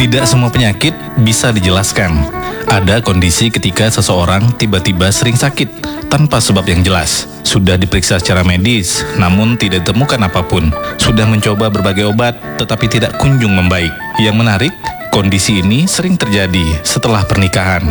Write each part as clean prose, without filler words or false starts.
Tidak semua penyakit bisa dijelaskan. Ada kondisi ketika seseorang tiba-tiba sering sakit tanpa sebab yang jelas. Sudah diperiksa secara medis, namun tidak ditemukan apapun. Sudah mencoba berbagai obat, tetapi tidak kunjung membaik. Yang menarik, kondisi ini sering terjadi setelah pernikahan.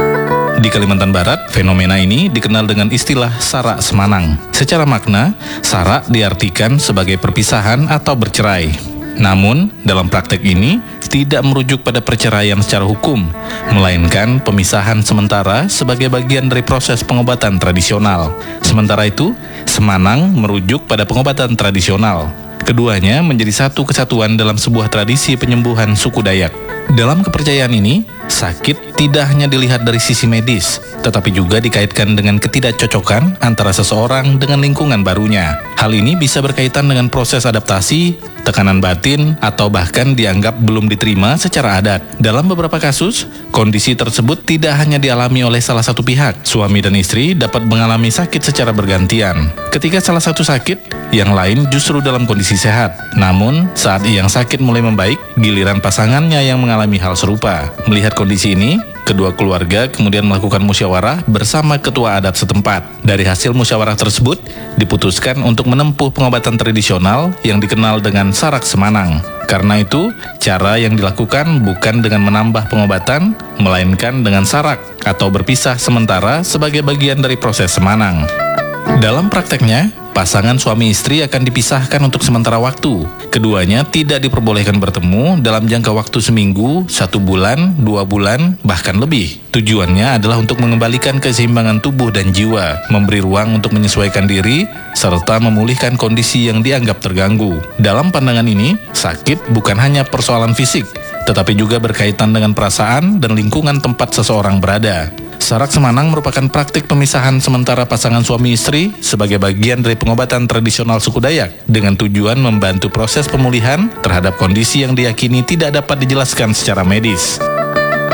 Di Kalimantan Barat, fenomena ini dikenal dengan istilah sarak semanang. Secara makna, sarak diartikan sebagai perpisahan atau bercerai. Namun, dalam praktek ini tidak merujuk pada perceraian secara hukum, melainkan pemisahan sementara sebagai bagian dari proses pengobatan tradisional. Sementara itu, semanang merujuk pada pengobatan tradisional. Keduanya menjadi satu kesatuan dalam sebuah tradisi penyembuhan suku Dayak. Dalam kepercayaan ini, sakit tidak hanya dilihat dari sisi medis, tetapi juga dikaitkan dengan ketidakcocokan antara seseorang dengan lingkungan barunya. Hal ini bisa berkaitan dengan proses adaptasi, tekanan batin, atau bahkan dianggap belum diterima secara adat. Dalam beberapa kasus, kondisi tersebut tidak hanya dialami oleh salah satu pihak. Suami dan istri dapat mengalami sakit secara bergantian. Ketika salah satu sakit, yang lain justru dalam kondisi sehat. Namun, saat yang sakit mulai membaik, giliran pasangannya yang mengalami hal serupa. Melihat kondisi ini, kedua keluarga kemudian melakukan musyawarah bersama ketua adat setempat. Dari hasil musyawarah tersebut, diputuskan untuk menempuh pengobatan tradisional yang dikenal dengan sarak semanang. Karena itu, cara yang dilakukan bukan dengan menambah pengobatan, melainkan dengan sarak atau berpisah sementara sebagai bagian dari proses semanang. Dalam prakteknya, pasangan suami istri akan dipisahkan untuk sementara waktu. Keduanya tidak diperbolehkan bertemu dalam jangka waktu seminggu, 1 bulan, 2 bulan, bahkan lebih. Tujuannya adalah untuk mengembalikan keseimbangan tubuh dan jiwa, memberi ruang untuk menyesuaikan diri, serta memulihkan kondisi yang dianggap terganggu. Dalam pandangan ini, sakit bukan hanya persoalan fisik, tetapi juga berkaitan dengan perasaan dan lingkungan tempat seseorang berada. Sarak semanang merupakan praktik pemisahan sementara pasangan suami istri sebagai bagian dari pengobatan tradisional suku Dayak dengan tujuan membantu proses pemulihan terhadap kondisi yang diyakini tidak dapat dijelaskan secara medis.